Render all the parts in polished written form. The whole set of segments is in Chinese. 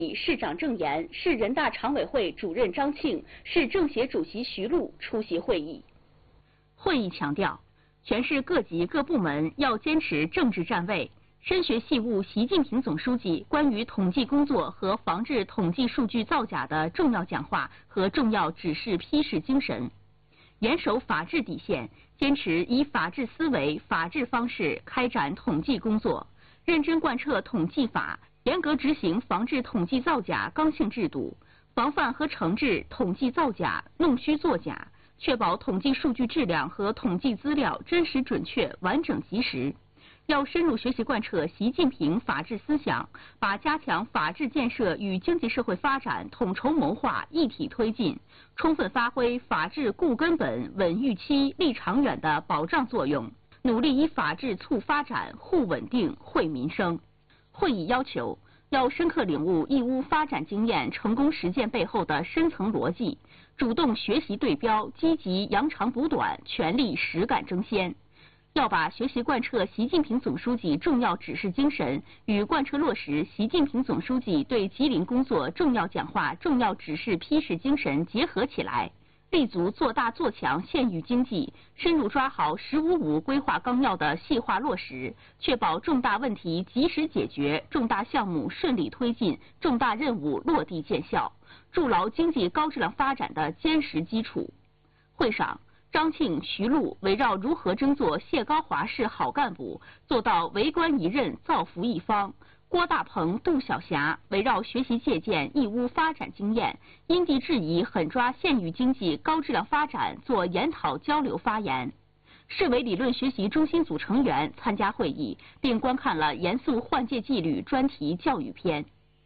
市长郑岩、市人大常委会主任张庆、市政协主席徐璐出席会议。 会议强调，全市各级各部门要坚持政治站位，深学细悟习近平总书记关于统计工作和防治统计数据造假的重要讲话和重要指示批示精神，严守法治底线，坚持以法治思维、法治方式开展统计工作，认真贯彻统计法，严格执行防治统计造假刚性制度，防范和惩治统计造假、弄虚作假，确保统计数据质量和统计资料真实准确、完整及时。要深入学习贯彻习近平法治思想，把加强法治建设与经济社会发展统筹谋划一体推进，充分发挥法治固根本、稳预期、立长远的保障作用，努力以法治促发展、护稳定、惠民生。会议要求，要深刻领悟义乌发展经验成功实践背后的深层逻辑，主动学习对标，积极扬长补短，全力实干争先。要把学习贯彻习近平总书记重要指示精神与贯彻落实习近平总书记对吉林工作重要讲话、重要指示批示精神结合起来，立足做大做强县域经济，深入抓好“十五五”规划纲要的细化落实，确保重大问题及时解决，重大项目顺利推进，重大任务落地见效，筑牢经济高质量发展的坚实基础。会上，张庆、徐璐围绕如何争做谢高华市好干部，做到为官一任、造福一方；郭大鹏、杜晓霞围绕学习借鉴义乌发展经验，因地制宜狠抓县域经济高质量发展做研讨交流发言。市委理论学习中心组成员参加会议，并观看了严肃换届纪律专题教育片。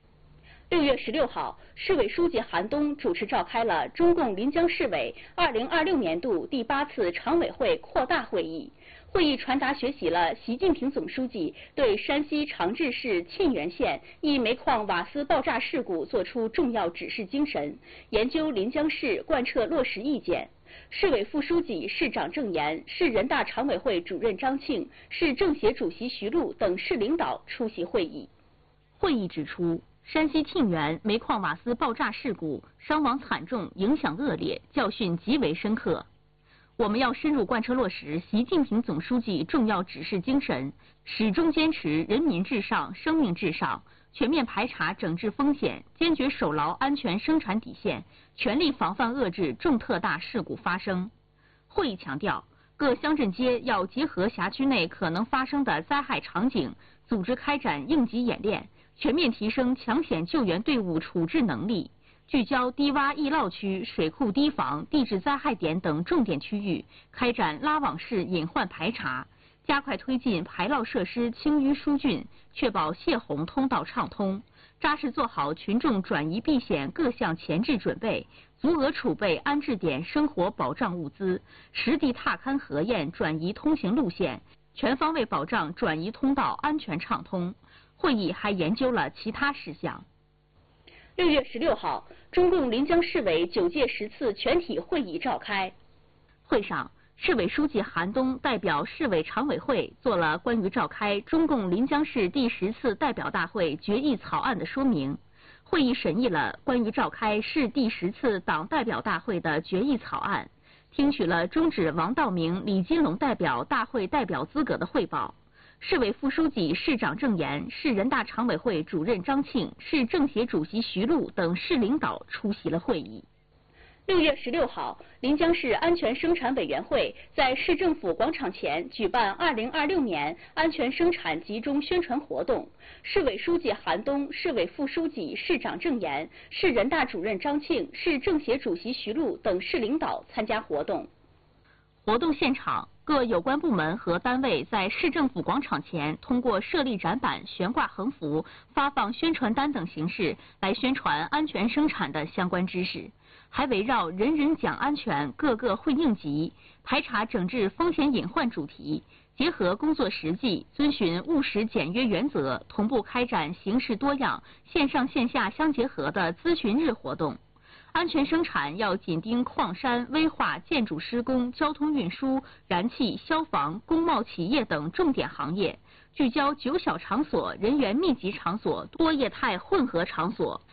6月16号，市委书记韩东主持召开了中共临江市委2026年度第8次常委会扩大会议。会议传达学习了习近平总书记对山西长治市沁源县一煤矿瓦斯爆炸事故作出重要指示精神，研究临江市贯彻落实意见。市委副书记、市长郑岩、市人大常委会主任张庆、市政协主席徐璐等市领导出席会议。 会议指出，山西沁源煤矿瓦斯爆炸事故伤亡惨重，影响恶劣，教训极为深刻。我们要深入贯彻落实习近平总书记重要指示精神，始终坚持人民至上、生命至上，全面排查整治风险，坚决守牢安全生产底线，全力防范遏制重特大事故发生。会议强调，各乡镇街要结合辖区内可能发生的灾害场景，组织开展应急演练，全面提升抢险救援队伍处置能力，聚焦低洼易涝区、水库堤防、地质灾害点等重点区域，开展拉网式隐患排查，加快推进排涝设施清淤疏浚，确保泄洪通道畅通，扎实做好群众转移避险各项前置准备，足额储备安置点生活保障物资，实地踏勘核验转移通行路线，全方位保障转移通道安全畅通。会议还研究了其他事项。 6月16号，中共临江市委9届10次全体会议召开。 会上，市委书记韩东代表市委常委会做了关于召开中共临江市第10次代表大会决议草案的说明。会议审议了关于召开市第10次党代表大会的决议草案，听取了终止王道明、李金龙代表大会代表资格的汇报。市委副书记、市长郑岩、市人大常委会主任张庆、市政协主席徐璐等市领导出席了会议。 6月16号，临江市安全生产委员会在市政府广场前举办2026年安全生产集中宣传活动。市委书记韩东、市委副书记、市长郑岩、市人大主任张庆、市政协主席徐璐等市领导参加活动。 活动现场，各有关部门和单位在市政府广场前通过设立展板、悬挂横幅、发放宣传单等形式来宣传安全生产的相关知识，还围绕人人讲安全、个个会应急、排查整治风险隐患主题，结合工作实际，遵循务实简约原则，同步开展形式多样、线上线下相结合的咨询日活动。安全生产要紧盯矿山、危化、建筑施工、交通运输、燃气、消防、工贸企业等重点行业，聚焦9小场所、人员密集场所、多业态混合场所，